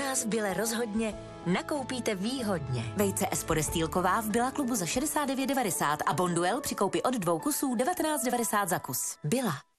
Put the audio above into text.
nás v Bile rozhodně nakoupíte výhodně. Vejce Espore stýlková v Billa klubu za 69,90 a Bonduel při koupi od 2 kusů 19,90 za kus. Billa.